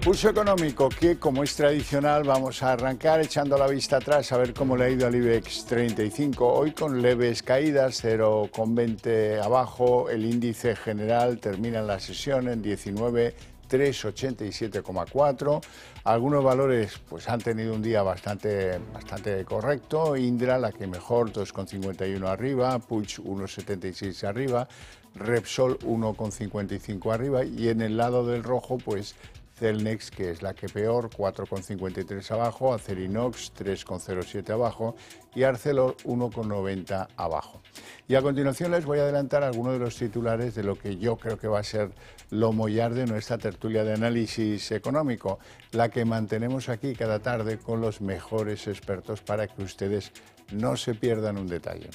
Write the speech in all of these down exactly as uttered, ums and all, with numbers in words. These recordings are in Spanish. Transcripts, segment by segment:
Pulso económico que, como es tradicional, vamos a arrancar echando la vista atrás a ver cómo le ha ido al IBEX treinta y cinco. Hoy con leves caídas, cero coma veinte abajo. El índice general termina la sesión en diecinueve mil trescientos ochenta y siete coma cuatro. Algunos valores pues, han tenido un día bastante, bastante correcto. Indra, la que mejor, dos coma cincuenta y uno arriba. Puig, uno coma setenta y seis arriba. Repsol, uno coma cincuenta y cinco arriba. Y en el lado del rojo, pues Celnex, que es la que peor, cuatro coma cincuenta y tres abajo, Acerinox tres coma cero siete abajo y Arcelor uno coma noventa abajo. Y a continuación les voy a adelantar algunos de los titulares de lo que yo creo que va a ser lo mollar de nuestra tertulia de análisis económico, la que mantenemos aquí cada tarde con los mejores expertos para que ustedes no se pierdan un detalle.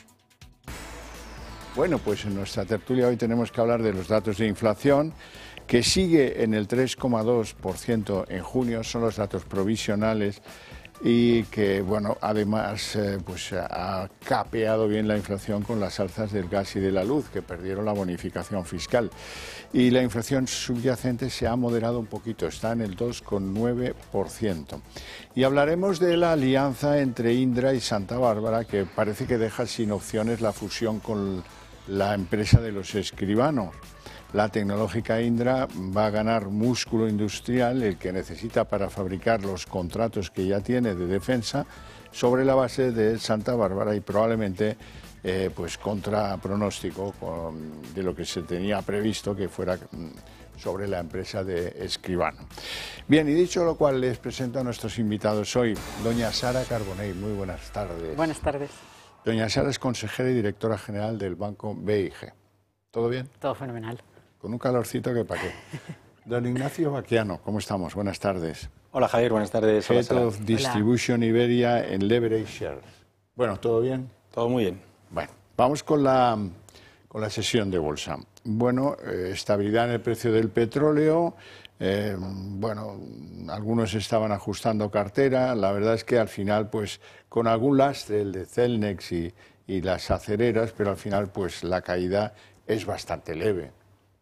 Bueno, pues en nuestra tertulia hoy tenemos que hablar de los datos de inflación, que sigue en el tres coma dos por ciento en junio, son los datos provisionales y que, bueno, además eh, pues ha capeado bien la inflación con las alzas del gas y de la luz, que perdieron la bonificación fiscal. Y la inflación subyacente se ha moderado un poquito, está en el dos coma nueve por ciento. Y hablaremos de la alianza entre Indra y Santa Bárbara, que parece que deja sin opciones la fusión con la empresa de los escribanos. La tecnológica Indra va a ganar músculo industrial, el que necesita para fabricar los contratos que ya tiene de defensa, sobre la base de Santa Bárbara y probablemente eh, pues contra pronóstico con, de lo que se tenía previsto que fuera sobre la empresa de Escribano. Bien, y dicho lo cual, les presento a nuestros invitados hoy. Doña Sara Carbonell, muy buenas tardes. Buenas tardes. Doña Sara es consejera y directora general del Banco B I G. ¿Todo bien? Todo fenomenal. Con un calorcito que para qué. Don Ignacio Baquiano, ¿cómo estamos? Buenas tardes. Hola Javier, buenas tardes. Head of Distribution Iberia en Leverage Shares. Bueno, ¿todo bien? Todo muy bien. Bueno, vamos con la, con la sesión de bolsa. Bueno, eh, estabilidad en el precio del petróleo. Eh, bueno, algunos estaban ajustando cartera. La verdad es que al final, pues, con algún lastre, el de Celnex y, y las acereras, pero al final, pues, la caída es bastante leve.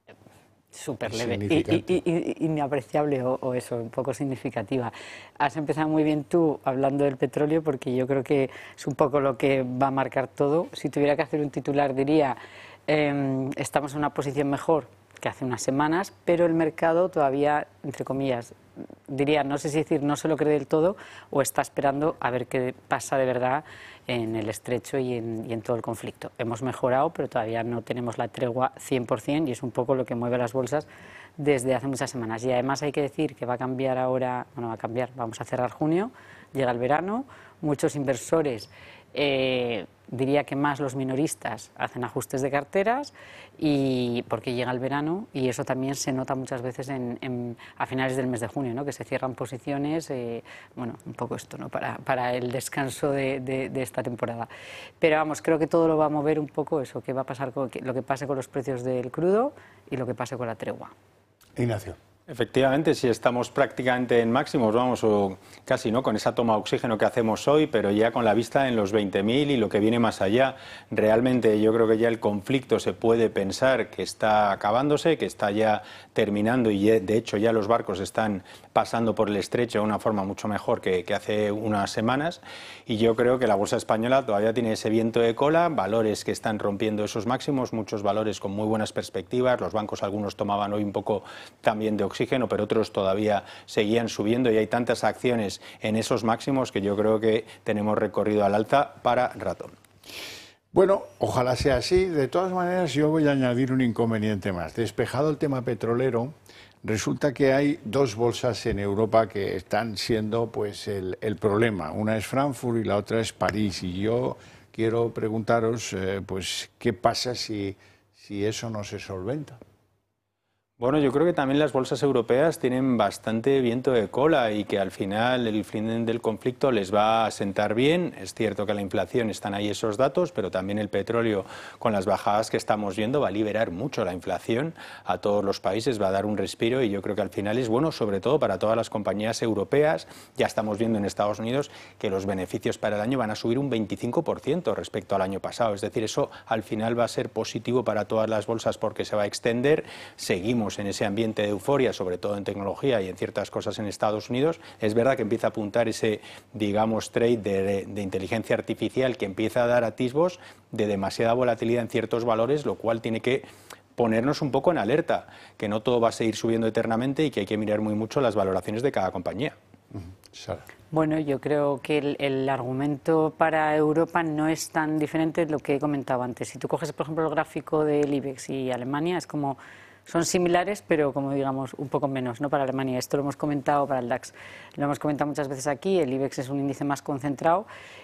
Súper leve y, y, y, inapreciable o, o eso, un poco significativa. Has empezado muy bien tú hablando del petróleo porque yo creo que es un poco lo que va a marcar todo. Si tuviera que hacer un titular diría, eh, estamos en una posición mejor que hace unas semanas, pero el mercado todavía, entre comillas, diría, no sé si decir no se lo cree del todo o está esperando a ver qué pasa de verdad en el estrecho y en, y en todo el conflicto. Hemos mejorado, pero todavía no tenemos la tregua cien por cien y es un poco lo que mueve las bolsas desde hace muchas semanas. Y además hay que decir que va a cambiar ahora, bueno, va a cambiar, vamos a cerrar junio, llega el verano, muchos inversores, eh, diría que más los minoristas, hacen ajustes de carteras y porque llega el verano y eso también se nota muchas veces en, en, a finales del mes de junio, ¿no? Que se cierran posiciones, eh, bueno, un poco esto, ¿no? para, para el descanso de, de, de esta temporada. Pero vamos, creo que todo lo va a mover un poco eso, qué va a pasar con lo que pase con los precios del crudo y lo que pase con la tregua. Ignacio. Efectivamente, si estamos prácticamente en máximos, vamos, o casi, ¿no?, con esa toma de oxígeno que hacemos hoy, pero ya con la vista en los veinte mil y lo que viene más allá. Realmente yo creo que ya el conflicto se puede pensar que está acabándose, que está ya terminando y de hecho ya los barcos están pasando por el estrecho de una forma mucho mejor que, que hace unas semanas y yo creo que la bolsa española todavía tiene ese viento de cola, valores que están rompiendo esos máximos, muchos valores con muy buenas perspectivas, los bancos algunos tomaban hoy un poco también de oxígeno, oxígeno, pero otros todavía seguían subiendo y hay tantas acciones en esos máximos que yo creo que tenemos recorrido al alza para rato. Bueno, ojalá sea así. De todas maneras, yo voy a añadir un inconveniente más. Despejado el tema petrolero, resulta que hay dos bolsas en Europa que están siendo pues el, el problema. Una es Frankfurt y la otra es París. Y yo quiero preguntaros, eh, pues, ¿qué pasa si, si eso no se solventa? Bueno, yo creo que también las bolsas europeas tienen bastante viento de cola y que al final el fin del conflicto les va a sentar bien. Es cierto que la inflación, están ahí esos datos, pero también el petróleo con las bajadas que estamos viendo va a liberar mucho la inflación a todos los países, va a dar un respiro y yo creo que al final es bueno sobre todo para todas las compañías europeas. Ya estamos viendo en Estados Unidos que los beneficios para el año van a subir un veinticinco por ciento respecto al año pasado. Es decir, eso al final va a ser positivo para todas las bolsas porque se va a extender. Seguimos estamos en ese ambiente de euforia, sobre todo en tecnología y en ciertas cosas en Estados Unidos, es verdad que empieza a apuntar ese, digamos, trade de, de inteligencia artificial que empieza a dar atisbos de demasiada volatilidad en ciertos valores, lo cual tiene que ponernos un poco en alerta, que no todo va a seguir subiendo eternamente y que hay que mirar muy mucho las valoraciones de cada compañía. Uh-huh. Sara. Bueno, yo creo que el, el argumento para Europa no es tan diferente de lo que he comentado antes. Si tú coges, por ejemplo, el gráfico del IBEX y Alemania, es como son similares, pero como digamos un poco menos, ¿no? Para Alemania. Esto lo hemos comentado para el DAX, lo hemos comentado muchas veces aquí. El IBEX es un índice más concentrado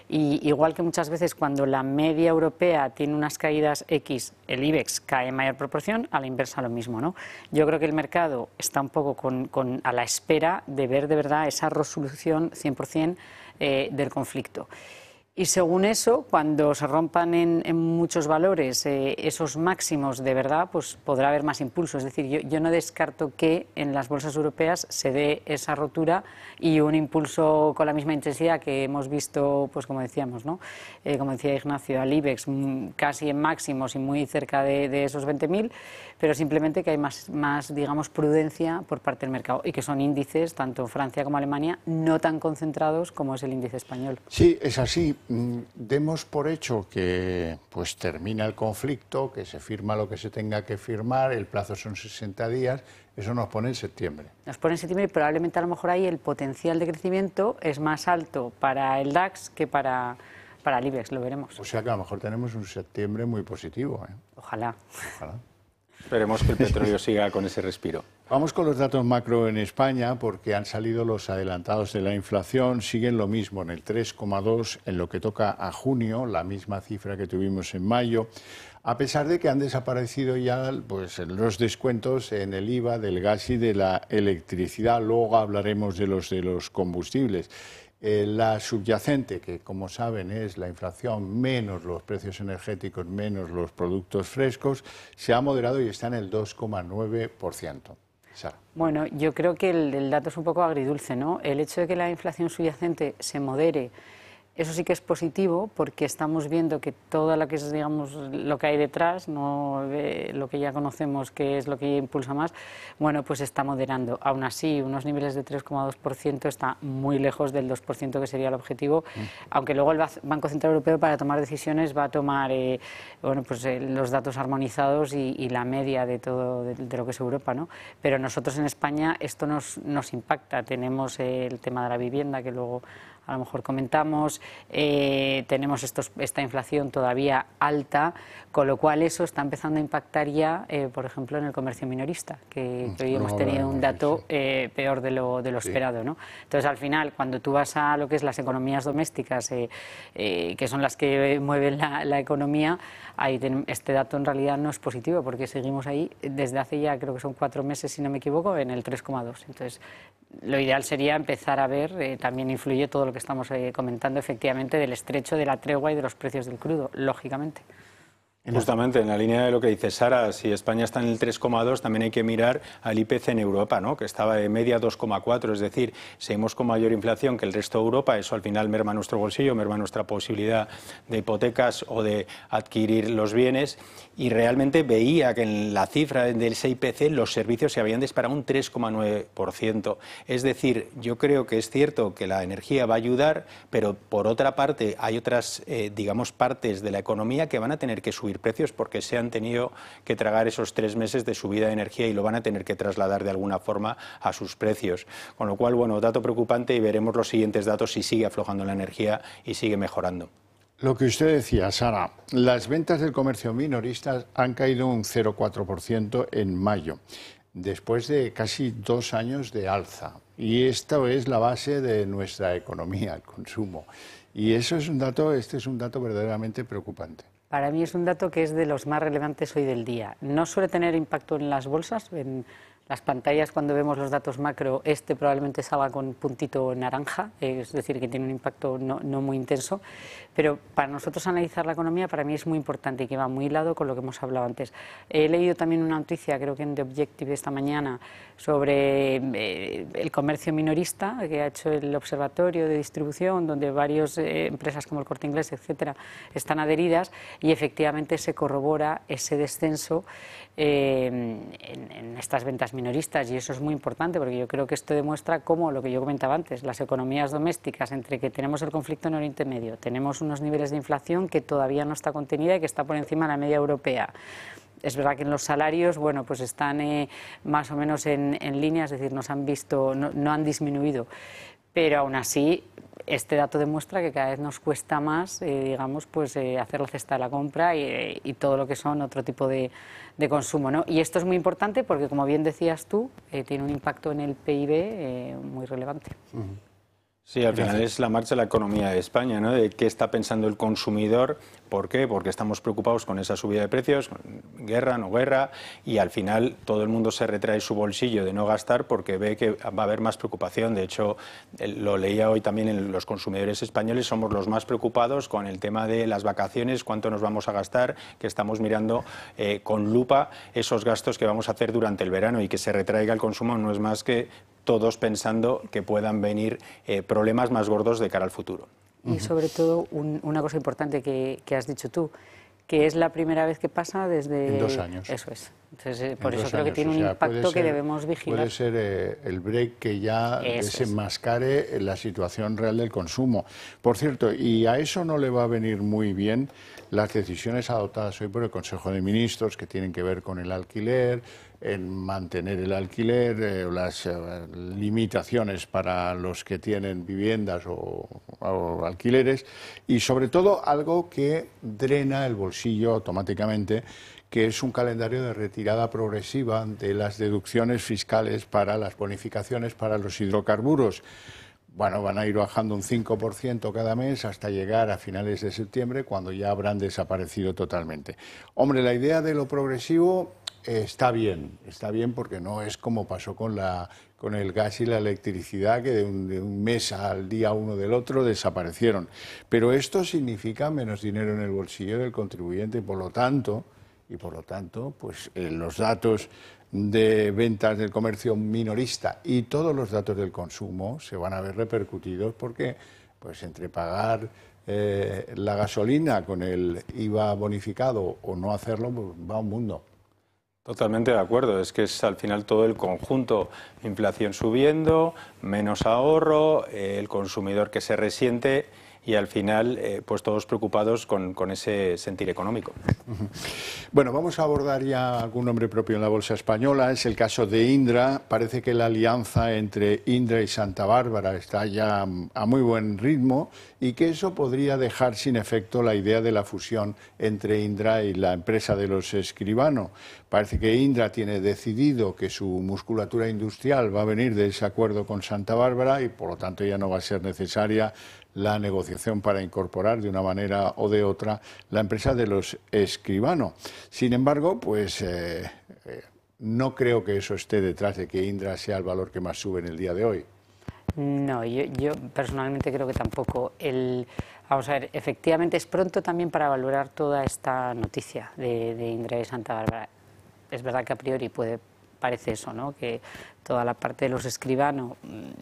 y igual que muchas veces cuando la media europea tiene unas caídas X, el IBEX cae en mayor proporción, a la inversa lo mismo, ¿no? Yo creo que el mercado está un poco con, con, a la espera de ver de verdad esa resolución cien por cien eh, del conflicto. Y según eso, cuando se rompan en, en muchos valores eh, esos máximos de verdad, pues podrá haber más impulso. Es decir, yo, yo no descarto que en las bolsas europeas se dé esa rotura y un impulso con la misma intensidad que hemos visto, pues como decíamos, ¿no? Eh, como decía Ignacio, al IBEX casi en máximos y muy cerca de, de esos veinte mil, pero simplemente que hay más, más, digamos, prudencia por parte del mercado y que son índices, tanto Francia como Alemania, no tan concentrados como es el índice español. Sí, es así. Demos por hecho que pues termina el conflicto, que se firma lo que se tenga que firmar, el plazo son sesenta días, eso nos pone en septiembre. Nos pone en septiembre y probablemente a lo mejor ahí el potencial de crecimiento es más alto para el DAX que para, para el IBEX, lo veremos. O sea que a lo mejor tenemos un septiembre muy positivo, ¿eh? Ojalá. Ojalá. Esperemos que el petróleo siga con ese respiro. Vamos con los datos macro en España, porque han salido los adelantados de la inflación, siguen lo mismo en el tres coma dos en lo que toca a junio, la misma cifra que tuvimos en mayo, a pesar de que han desaparecido ya pues, los descuentos en el I V A del gas y de la electricidad. Luego hablaremos de los de los combustibles. Eh, la subyacente, que como saben es la inflación menos los precios energéticos, menos los productos frescos, se ha moderado y está en el dos coma nueve por ciento. Sara. Bueno, yo creo que el, el dato es un poco agridulce, ¿no? El hecho de que la inflación subyacente se modere, eso sí que es positivo porque estamos viendo que todo lo que es, digamos, lo que hay detrás, no eh, lo que ya conocemos que es lo que impulsa más, bueno, pues está moderando. Aún así, unos niveles de tres coma dos por ciento está muy lejos del dos por ciento que sería el objetivo, mm. aunque luego el Banco Central Europeo para tomar decisiones va a tomar eh, bueno, pues, eh, los datos armonizados y, y la media de todo de, de lo que es Europa, ¿no? Pero nosotros en España esto nos, nos impacta. Tenemos eh, el tema de la vivienda que luego a lo mejor comentamos, eh, tenemos estos, esta inflación todavía alta, con lo cual eso está empezando a impactar ya, eh, por ejemplo, en el comercio minorista, que, que hoy no, hemos tenido un dato sí. eh, peor de lo, de lo sí. esperado, ¿no? Entonces, al final, cuando tú vas a lo que es las economías domésticas, eh, eh, que son las que mueven la, la economía, ahí ten, este dato en realidad no es positivo, porque seguimos ahí desde hace ya, creo que son cuatro meses, si no me equivoco, en el tres coma dos. Entonces, lo ideal sería empezar a ver, eh, también influye todo lo que estamos eh, comentando efectivamente del estrecho, de la tregua y de los precios del crudo, lógicamente. Justamente, en la línea de lo que dice Sara, si España está en el tres coma dos, también hay que mirar al I P C en Europa, ¿no? Que estaba de media dos coma cuatro, es decir, seguimos con mayor inflación que el resto de Europa, eso al final merma nuestro bolsillo, merma nuestra posibilidad de hipotecas o de adquirir los bienes, y realmente veía que en la cifra del I P C los servicios se habían disparado un tres coma nueve por ciento. Es decir, yo creo que es cierto que la energía va a ayudar, pero por otra parte hay otras, eh, digamos, partes de la economía que van a tener que subir precios porque se han tenido que tragar esos tres meses de subida de energía y lo van a tener que trasladar de alguna forma a sus precios. Con lo cual, bueno, dato preocupante y veremos los siguientes datos si sigue aflojando la energía y sigue mejorando. Lo que usted decía, Sara, las ventas del comercio minorista han caído un cero coma cuatro por ciento en mayo, después de casi dos años de alza. Y esto es la base de nuestra economía, el consumo. Y eso es un dato, este es un dato verdaderamente preocupante. Para mí es un dato que es de los más relevantes hoy del día. No suele tener impacto en las bolsas, en, Las pantallas, cuando vemos los datos macro, este probablemente salga con puntito naranja, es decir, que tiene un impacto no, no muy intenso, pero para nosotros analizar la economía para mí es muy importante y que va muy hilado con lo que hemos hablado antes. He leído también una noticia, creo que en The Objective esta mañana, sobre eh, el comercio minorista que ha hecho el Observatorio de Distribución, donde varias eh, empresas como el Corte Inglés, etcétera, están adheridas, y efectivamente se corrobora ese descenso eh, en, en estas ventas minoristas, y eso es muy importante porque yo creo que esto demuestra cómo, lo que yo comentaba antes, las economías domésticas, entre que tenemos el conflicto en Oriente Medio, tenemos unos niveles de inflación que todavía no está contenida y que está por encima de la media europea. Es verdad que en los salarios, bueno, pues están eh, más o menos en, en línea, es decir, nos han visto, no, no han disminuido, pero aún así este dato demuestra que cada vez nos cuesta más, eh, digamos, pues eh, hacer la cesta de la compra y, y todo lo que son otro tipo de, de consumo, ¿no? Y esto es muy importante porque, como bien decías tú, eh, tiene un impacto en el P I B eh, muy relevante. Uh-huh. Sí, al final es la marcha de la economía de España, ¿no? De qué está pensando el consumidor. ¿Por qué? Porque estamos preocupados con esa subida de precios, con guerra, no guerra, y al final todo el mundo se retrae su bolsillo de no gastar porque ve que va a haber más preocupación. De hecho, lo leía hoy también en los consumidores españoles, somos los más preocupados con el tema de las vacaciones, cuánto nos vamos a gastar, que estamos mirando eh, con lupa esos gastos que vamos a hacer durante el verano, y que se retraiga el consumo no es más que todos pensando que puedan venir eh, problemas más gordos de cara al futuro. Y sobre todo, un, una cosa importante que, que has dicho tú, que es la primera vez que pasa desde... En dos años. Eso es. Entonces, eh, por en eso creo años. que tiene o sea, un impacto ser, que debemos vigilar. Puede ser eh, el break que ya eso desenmascare es. la situación real del consumo. Por cierto, y a eso no le va a venir muy bien las decisiones adoptadas hoy por el Consejo de Ministros, que tienen que ver con el alquiler, en mantener el alquiler, eh, las eh, limitaciones para los que tienen viviendas o, o alquileres, y sobre todo algo que drena el bolsillo automáticamente, que es un calendario de retirada progresiva de las deducciones fiscales para las bonificaciones para los hidrocarburos. Bueno, van a ir bajando un cinco por ciento cada mes hasta llegar a finales de septiembre, cuando ya habrán desaparecido totalmente. Hombre, la idea de lo progresivo eh, está bien, está bien porque no es como pasó con, la, con el gas y la electricidad, que de un, de un mes al día uno del otro desaparecieron. Pero esto significa menos dinero en el bolsillo del contribuyente, y por lo tanto, y por lo tanto, pues eh, los datos de ventas del comercio minorista y todos los datos del consumo se van a ver repercutidos, porque pues entre pagar eh, la gasolina con el I V A bonificado o no hacerlo, pues va un mundo. Totalmente de acuerdo, es que es al final todo el conjunto, inflación subiendo, menos ahorro, eh, el consumidor que se resiente, y al final eh, pues todos preocupados con, con ese sentir económico. Bueno, vamos a abordar ya algún nombre propio en la bolsa española. Es el caso de Indra. Parece que la alianza entre Indra y Santa Bárbara está ya a muy buen ritmo, y que eso podría dejar sin efecto la idea de la fusión entre Indra y la empresa de los Escribano. Parece que Indra tiene decidido que su musculatura industrial va a venir de ese acuerdo con Santa Bárbara, y por lo tanto ya no va a ser necesaria la negociación para incorporar de una manera o de otra la empresa de los Escribano. Sin embargo, pues eh, eh, no creo que eso esté detrás de que Indra sea el valor que más sube en el día de hoy. No, yo, yo personalmente creo que tampoco. El, vamos a ver, efectivamente es pronto también para valorar toda esta noticia de, de Indra y Santa Bárbara. Es verdad que a priori puede parece eso, ¿no? Que toda la parte de los Escribano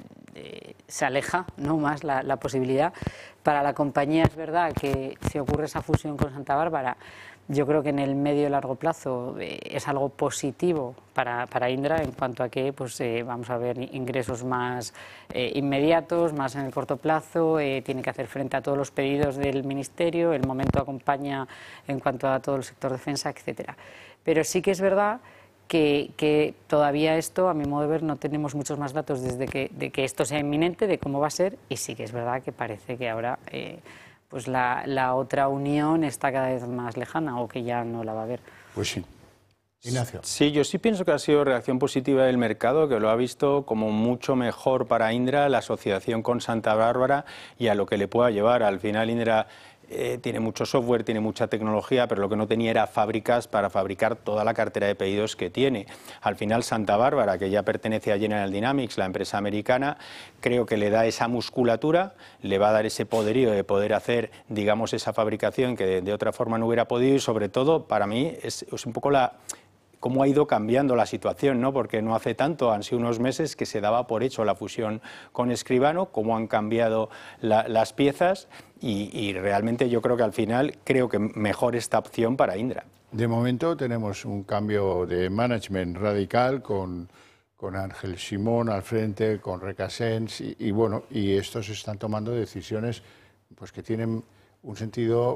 eh, se aleja, no más la, la posibilidad. Para la compañía es verdad que si ocurre esa fusión con Santa Bárbara, yo creo que en el medio y largo plazo eh, es algo positivo para, para Indra, en cuanto a que pues, eh, vamos a ver ingresos más eh, inmediatos, más en el corto plazo, eh, tiene que hacer frente a todos los pedidos del Ministerio, el momento acompaña en cuanto a todo el sector defensa, etcétera. Pero sí que es verdad Que, que todavía esto, a mi modo de ver, no tenemos muchos más datos desde que, de que esto sea inminente, de cómo va a ser, y sí que es verdad que parece que ahora eh, pues la, la otra unión está cada vez más lejana, o que ya no la va a haber. Pues sí. Ignacio. Sí, yo sí pienso que ha sido reacción positiva del mercado, que lo ha visto como mucho mejor para Indra la asociación con Santa Bárbara y a lo que le pueda llevar. Al final Indra eh, tiene mucho software, tiene mucha tecnología, pero lo que no tenía era fábricas para fabricar toda la cartera de pedidos que tiene. Al final Santa Bárbara, que ya pertenece a General Dynamics, la empresa americana, creo que le da esa musculatura, le va a dar ese poderío de poder hacer, digamos, esa fabricación que de, de otra forma no hubiera podido, y sobre todo, para mí, es, es un poco la... cómo ha ido cambiando la situación, ¿no? Porque no hace tanto, han sido unos meses que se daba por hecho la fusión con Escribano, cómo han cambiado la, las piezas y, y realmente yo creo que al final creo que mejor esta opción para Indra. De momento tenemos un cambio de management radical con, con Ángel Simón al frente, con Recasens y, y bueno, y estos están tomando decisiones pues que tienen un sentido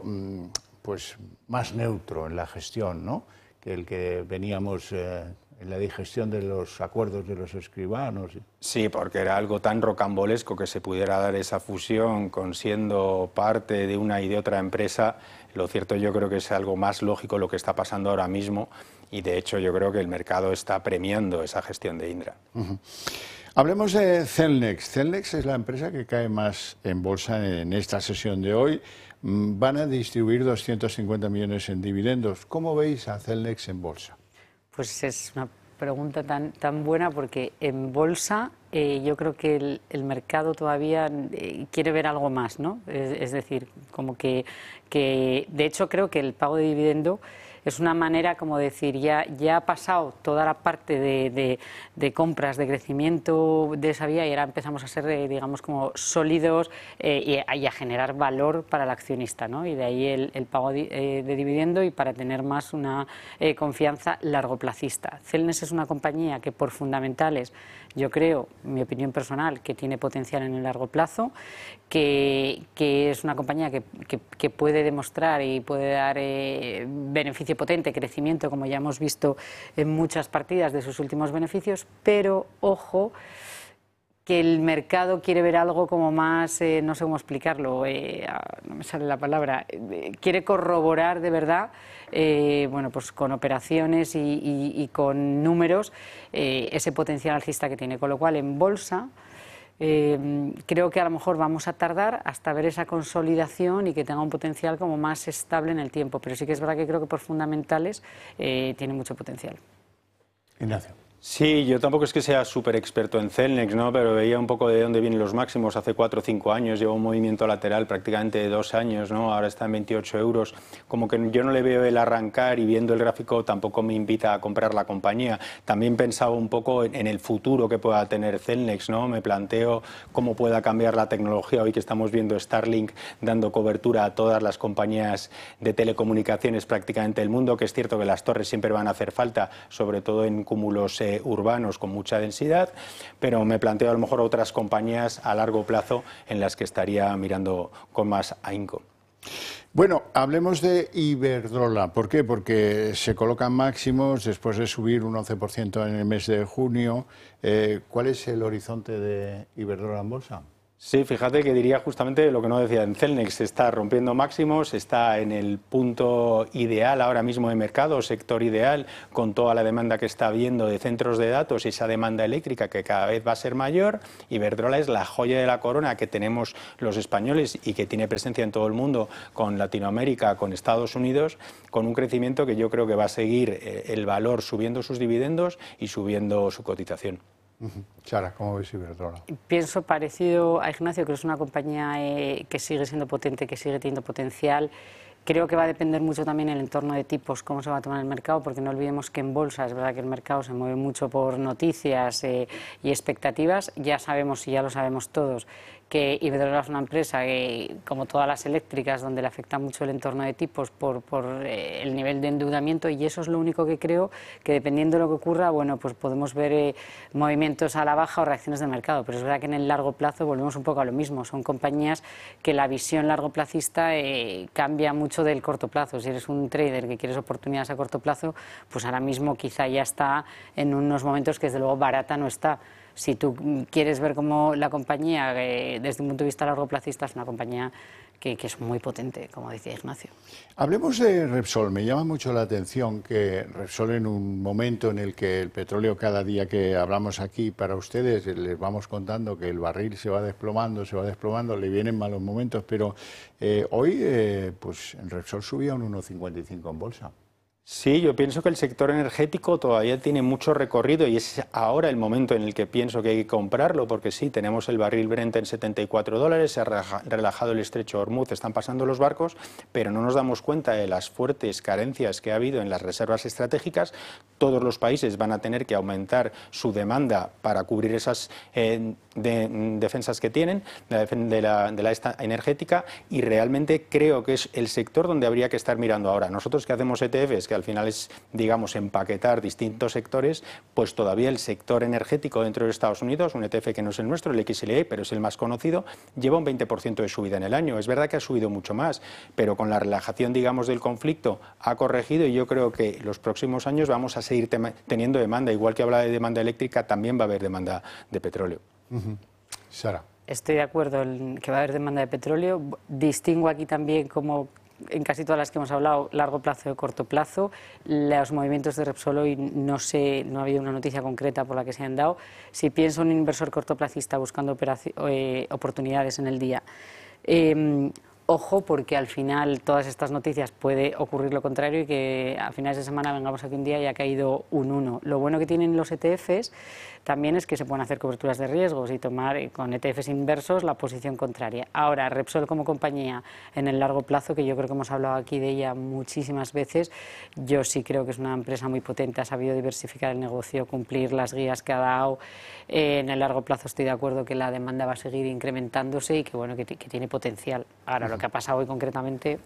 pues más neutro en la gestión, ¿no?, que el que veníamos eh, en la digestión de los acuerdos de los escribanos. Sí, porque era algo tan rocambolesco que se pudiera dar esa fusión con siendo parte de una y de otra empresa. Lo cierto, yo creo que es algo más lógico lo que está pasando ahora mismo y de hecho yo creo que el mercado está premiando esa gestión de Indra. Uh-huh. Hablemos de Celnex. Celnex es la empresa que cae más en bolsa en esta sesión de hoy. Van a distribuir doscientos cincuenta millones en dividendos. ¿Cómo veis a Celnex en bolsa? Pues es una pregunta tan, tan buena porque en bolsa eh, yo creo que el, el mercado todavía eh, quiere ver algo más, ¿no? Es, es decir, como que, que de hecho creo que el pago de dividendo es una manera como decir, ya, ya ha pasado toda la parte de, de, de compras, de crecimiento de esa vía y ahora empezamos a ser, eh, digamos, como sólidos eh, y, a, y a generar valor para el accionista, ¿no? Y de ahí el, el pago de, eh, de dividendo y para tener más una eh, confianza largoplacista. Celnex es una compañía que por fundamentales, yo creo, mi opinión personal, que tiene potencial en el largo plazo, que, que es una compañía que, que, que puede demostrar y puede dar eh, beneficio potente, crecimiento, como ya hemos visto en muchas partidas de sus últimos beneficios, pero ojo, que el mercado quiere ver algo como más, eh, no sé cómo explicarlo, eh, no me sale la palabra, eh, quiere corroborar de verdad, eh, bueno, pues con operaciones y, y, y con números, eh, ese potencial alcista que tiene, con lo cual en bolsa Eh, creo que a lo mejor vamos a tardar hasta ver esa consolidación y que tenga un potencial como más estable en el tiempo, pero sí que es verdad que creo que por fundamentales eh, tiene mucho potencial. Ignacio. Sí, yo tampoco es que sea súper experto en Celnex, ¿no? Pero veía un poco de dónde vienen los máximos hace cuatro o cinco años, lleva un movimiento lateral prácticamente de dos años, ¿no? Ahora está en veintiocho euros, como que yo no le veo el arrancar y viendo el gráfico tampoco me invita a comprar la compañía. También pensaba un poco en el futuro que pueda tener Celnex, ¿no? Me planteo cómo pueda cambiar la tecnología, hoy que estamos viendo Starlink dando cobertura a todas las compañías de telecomunicaciones prácticamente del mundo, que es cierto que las torres siempre van a hacer falta, sobre todo en cúmulos eh, urbanos con mucha densidad, pero me planteo a lo mejor otras compañías a largo plazo en las que estaría mirando con más ahínco. Bueno, hablemos de Iberdrola. ¿Por qué? Porque se colocan máximos después de subir un once por ciento en el mes de junio. Eh, ¿Cuál es el horizonte de Iberdrola en bolsa? Sí, fíjate que diría justamente lo que no decía en Celnex, está rompiendo máximos, está en el punto ideal ahora mismo de mercado, sector ideal, con toda la demanda que está habiendo de centros de datos y esa demanda eléctrica que cada vez va a ser mayor. Iberdrola es la joya de la corona que tenemos los españoles y que tiene presencia en todo el mundo, con Latinoamérica, con Estados Unidos, con un crecimiento que yo creo que va a seguir el valor subiendo sus dividendos y subiendo su cotización. Sara, ¿cómo ves Iberdrola? Pienso parecido a Ignacio, que es una compañía eh, que sigue siendo potente, que sigue teniendo potencial. Creo que va a depender mucho también el entorno de tipos, cómo se va a tomar el mercado, porque no olvidemos que en bolsa es verdad que el mercado se mueve mucho por noticias eh, y expectativas. Ya sabemos, y ya lo sabemos todos, que Iberdrola es una empresa que, como todas las eléctricas, donde le afecta mucho el entorno de tipos por, por eh, el nivel de endeudamiento, y eso es lo único que creo que, dependiendo de lo que ocurra, bueno, pues podemos ver eh, movimientos a la baja o reacciones del mercado, pero es verdad que en el largo plazo volvemos un poco a lo mismo. Son compañías que la visión largoplacista eh, cambia mucho del corto plazo. Si eres un trader que quieres oportunidades a corto plazo, pues ahora mismo quizá ya está en unos momentos que desde luego barata no está. Si tú quieres ver cómo la compañía, eh, desde un punto de vista largoplacista, es una compañía que, que es muy potente, como decía Ignacio. Hablemos de Repsol. Me llama mucho la atención que Repsol, en un momento en el que el petróleo, cada día que hablamos aquí para ustedes, les vamos contando que el barril se va desplomando, se va desplomando, le vienen malos momentos, pero eh, hoy eh, pues Repsol subía un uno cincuenta y cinco en bolsa. Sí, yo pienso que el sector energético todavía tiene mucho recorrido y es ahora el momento en el que pienso que hay que comprarlo, porque sí, tenemos el barril Brent en setenta y cuatro dólares, se ha relajado el estrecho de Hormuz, están pasando los barcos, pero no nos damos cuenta de las fuertes carencias que ha habido en las reservas estratégicas. Todos los países van a tener que aumentar su demanda para cubrir esas eh, de, defensas que tienen, de la, de la esta energética, y realmente creo que es el sector donde habría que estar mirando ahora. Nosotros que hacemos E T Efes, que al final es, digamos, empaquetar distintos sectores, pues todavía el sector energético dentro de Estados Unidos, un E T F que no es el nuestro, el X L A, pero es el más conocido, lleva un veinte por ciento de subida en el año. Es verdad que ha subido mucho más, pero con la relajación, digamos, del conflicto ha corregido, y yo creo que los próximos años vamos a seguir teniendo demanda. Igual que habla de demanda eléctrica, también va a haber demanda de petróleo. Uh-huh. Sara. Estoy de acuerdo en que va a haber demanda de petróleo. Distingo aquí también, como en casi todas las que hemos hablado, largo plazo y corto plazo. Los movimientos de Repsol hoy no sé, no ha habido una noticia concreta por la que se han dado. Si pienso en un inversor cortoplacista buscando eh, oportunidades en el día, eh, ojo, porque al final todas estas noticias puede ocurrir lo contrario y que a finales de semana vengamos aquí un día y ha caído un uno. Lo bueno que tienen los E T Efes también es que se pueden hacer coberturas de riesgos y tomar con E T Efes inversos la posición contraria. Ahora, Repsol como compañía en el largo plazo, que yo creo que hemos hablado aquí de ella muchísimas veces, yo sí creo que es una empresa muy potente, ha sabido diversificar el negocio, cumplir las guías que ha dado. Eh, en el largo plazo estoy de acuerdo que la demanda va a seguir incrementándose y que, bueno, que, que tiene potencial. Ahora, lo que ha pasado hoy concretamente,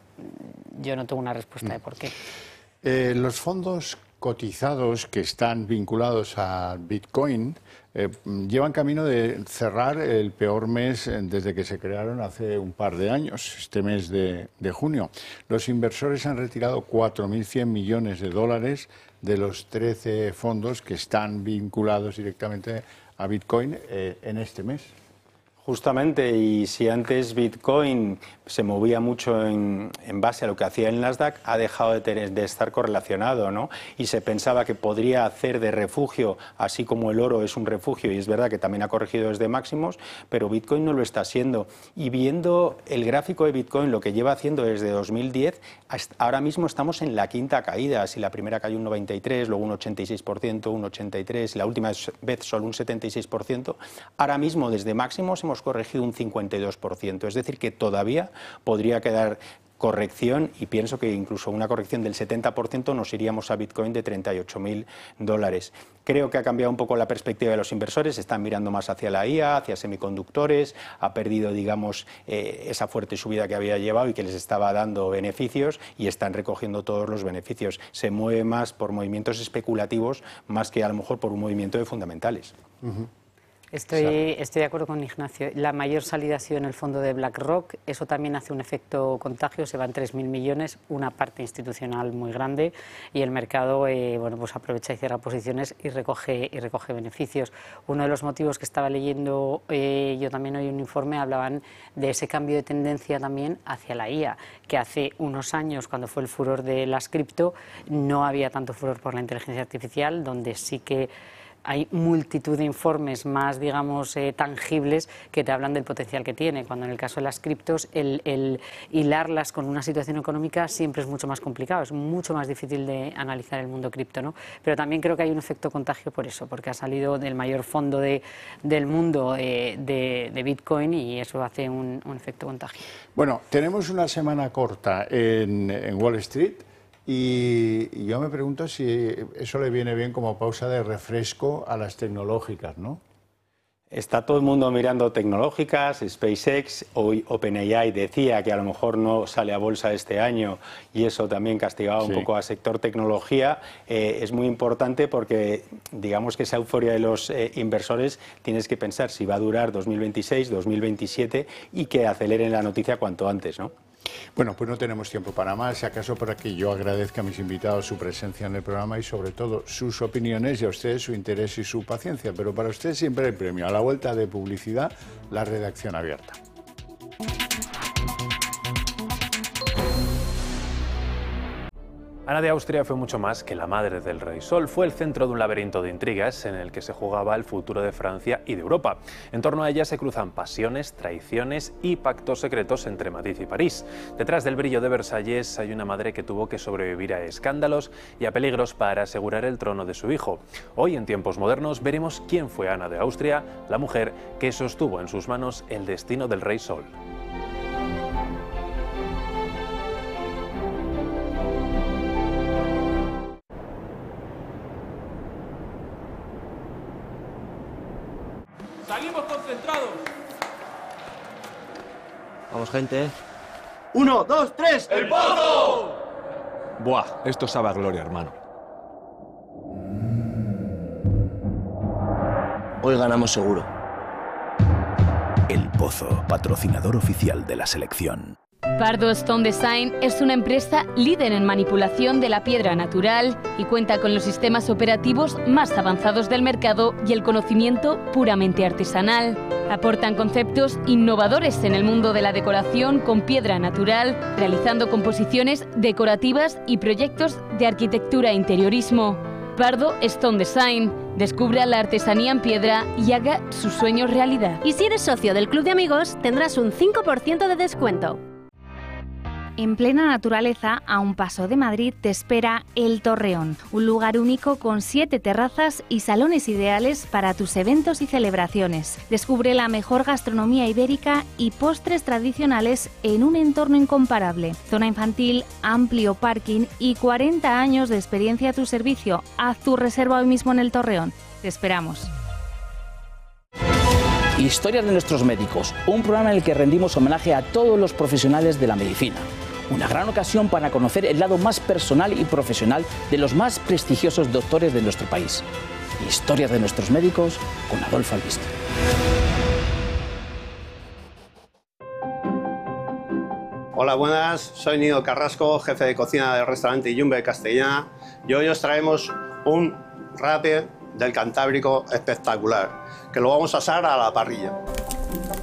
yo no tengo una respuesta de por qué. Eh, los fondos cotizados que están vinculados a Bitcoin eh, llevan camino de cerrar el peor mes desde que se crearon hace un par de años, este mes de, de junio. Los inversores han retirado cuatro mil cien millones de dólares de los trece fondos que están vinculados directamente a Bitcoin eh, en este mes. Justamente, y si antes Bitcoin se movía mucho en, en base a lo que hacía el Nasdaq, ha dejado de, tener, de estar correlacionado, ¿no? Y se pensaba que podría hacer de refugio, así como el oro es un refugio, y es verdad que también ha corregido desde máximos, pero Bitcoin no lo está haciendo. Y viendo el gráfico de Bitcoin, lo que lleva haciendo desde dos mil diez, ahora mismo estamos en la quinta caída. Si la primera cayó un noventa y tres, luego un ochenta y seis por ciento, un ochenta y tres, la última vez solo un setenta y seis por ciento, ahora mismo desde máximos hemos corregido un cincuenta y dos por ciento, es decir, que todavía podría quedar corrección, y pienso que incluso una corrección del setenta por ciento nos iríamos a Bitcoin de treinta y ocho mil dólares. Creo que ha cambiado un poco la perspectiva de los inversores, están mirando más hacia la I A, hacia semiconductores, ha perdido, digamos, eh, esa fuerte subida que había llevado y que les estaba dando beneficios, y están recogiendo todos los beneficios. Se mueve más por movimientos especulativos más que a lo mejor por un movimiento de fundamentales. Uh-huh. Estoy, estoy de acuerdo con Ignacio. La mayor salida ha sido en el fondo de BlackRock. Eso también hace un efecto contagio. Se van tres mil millones, una parte institucional muy grande, y el mercado eh, bueno, pues aprovecha y cierra posiciones y recoge, y recoge beneficios. Uno de los motivos que estaba leyendo eh, yo también hoy un informe, hablaban de ese cambio de tendencia también hacia la I A, que hace unos años, cuando fue el furor de las cripto, no había tanto furor por la inteligencia artificial, donde sí que hay multitud de informes más, digamos, eh, tangibles que te hablan del potencial que tiene, cuando en el caso de las criptos el, el hilarlas con una situación económica siempre es mucho más complicado, es mucho más difícil de analizar el mundo cripto, ¿no? Pero también creo que hay un efecto contagio por eso, porque ha salido del mayor fondo de, del mundo eh, de, de Bitcoin, y eso hace un, un efecto contagio. Bueno, tenemos una semana corta en, en Wall Street. Y yo me pregunto si eso le viene bien como pausa de refresco a las tecnológicas, ¿no? Está todo el mundo mirando tecnológicas. SpaceX, hoy OpenAI decía que a lo mejor no sale a bolsa este año, y eso también castigaba un sí. poco al sector tecnología. Eh, es muy importante porque, digamos que esa euforia de los eh, inversores, tienes que pensar si va a durar dos mil veintiséis, dos mil veintisiete, y que aceleren la noticia cuanto antes, ¿no? Bueno, pues no tenemos tiempo para más. Si acaso para que yo agradezca a mis invitados su presencia en el programa y sobre todo sus opiniones, y a ustedes su interés y su paciencia. Pero para ustedes siempre el premio. A la vuelta de publicidad, la redacción abierta. Ana de Austria fue mucho más que la madre del rey Sol. Fue el centro de un laberinto de intrigas en el que se jugaba el futuro de Francia y de Europa. En torno a ella se cruzan pasiones, traiciones y pactos secretos entre Madrid y París. Detrás del brillo de Versalles hay una madre que tuvo que sobrevivir a escándalos y a peligros para asegurar el trono de su hijo. Hoy, en tiempos modernos, veremos quién fue Ana de Austria, la mujer que sostuvo en sus manos el destino del rey Sol. Salimos concentrados. Vamos, gente. Uno, dos, tres. ¡El Pozo! Buah, esto sabe a gloria, hermano. Hoy ganamos seguro. El Pozo, patrocinador oficial de la selección. Pardo Stone Design es una empresa líder en manipulación de la piedra natural y cuenta con los sistemas operativos más avanzados del mercado y el conocimiento puramente artesanal. Aportan conceptos innovadores en el mundo de la decoración con piedra natural, realizando composiciones decorativas y proyectos de arquitectura e interiorismo. Pardo Stone Design. Descubra la artesanía en piedra y haga sus sueños realidad. Y si eres socio del Club de Amigos, tendrás un cinco por ciento de descuento. En plena naturaleza, a un paso de Madrid, te espera El Torreón, un lugar único con siete terrazas y salones ideales para tus eventos y celebraciones. Descubre la mejor gastronomía ibérica y postres tradicionales en un entorno incomparable. Zona infantil, amplio parking y cuarenta años de experiencia a tu servicio. Haz tu reserva hoy mismo en El Torreón. Te esperamos. Historias de nuestros médicos, un programa en el que rendimos homenaje a todos los profesionales de la medicina. Una gran ocasión para conocer el lado más personal y profesional de los más prestigiosos doctores de nuestro país. Historias de nuestros médicos con Adolfo Albiste. Hola, buenas. Soy Nino Carrasco, jefe de cocina del restaurante Yumbe Castellana. Y hoy os traemos un rape del Cantábrico espectacular, que lo vamos a asar a la parrilla.